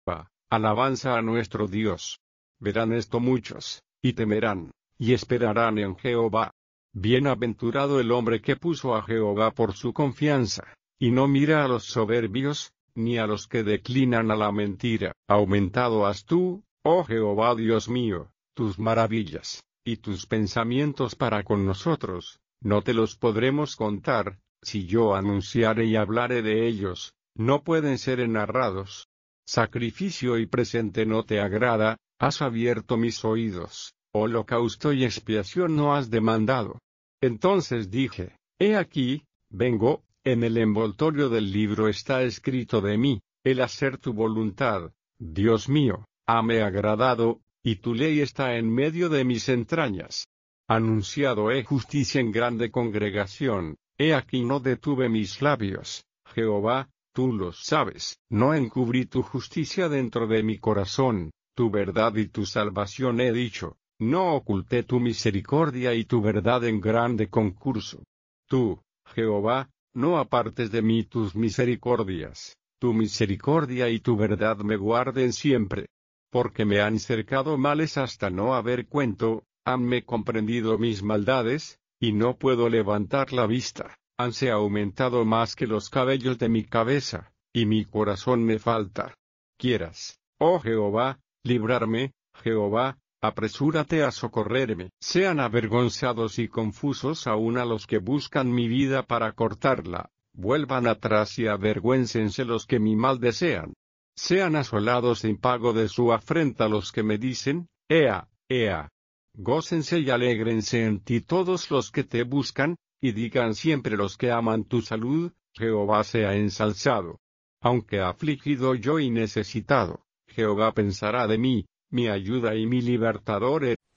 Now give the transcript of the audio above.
Alabanza a nuestro Dios. Verán esto muchos, y temerán, y esperarán en Jehová. Bienaventurado el hombre que puso a Jehová por su confianza, y no mira a los soberbios, ni a los que declinan a la mentira. Aumentado has tú, oh Jehová Dios mío, tus maravillas, y tus pensamientos para con nosotros, no te los podremos contar. Si yo anunciare y hablare de ellos, no pueden ser narrados. Sacrificio y presente no te agrada, has abierto mis oídos, holocausto y expiación no has demandado. Entonces dije, he aquí, vengo, en el envoltorio del libro está escrito de mí, el hacer tu voluntad, Dios mío, hame agradado, y tu ley está en medio de mis entrañas. Anunciado he justicia en grande congregación, he aquí no detuve mis labios, Jehová, tú lo sabes. No encubrí tu justicia dentro de mi corazón, tu verdad y tu salvación he dicho, no oculté tu misericordia y tu verdad en grande concurso. Tú, Jehová, no apartes de mí tus misericordias, tu misericordia y tu verdad me guarden siempre. Porque me han cercado males hasta no haber cuento, hanme comprendido mis maldades, y no puedo levantar la vista, hanse aumentado más que los cabellos de mi cabeza, y mi corazón me falta. Quieras, oh Jehová, librarme, Jehová, apresúrate a socorrerme. Sean avergonzados y confusos aún a los que buscan mi vida para cortarla, vuelvan atrás y avergüéncense los que mi mal desean. Sean asolados en pago de su afrenta los que me dicen, Ea, Ea. Gócense y alégrense en ti todos los que te buscan, y digan siempre los que aman tu salud, Jehová sea ensalzado. Aunque afligido yo y necesitado, Jehová pensará de mí, mi ayuda y mi libertador.